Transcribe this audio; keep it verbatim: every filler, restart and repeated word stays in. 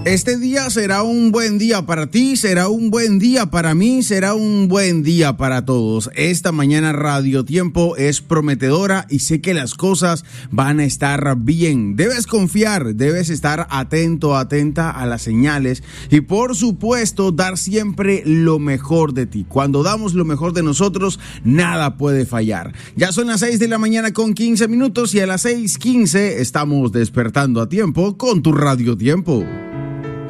Este día será un buen día para ti, será un buen día para mí, será un buen día para todos. Esta mañana Radio Tiempo es prometedora y sé que las cosas van a estar bien. Debes confiar, debes estar atento, atenta a las señales y por supuesto dar siempre lo mejor de ti. Cuando damos lo mejor de nosotros, nada puede fallar. Ya son las seis de la mañana con quince minutos y a las seis quince estamos despertando a tiempo con tu Radio Tiempo.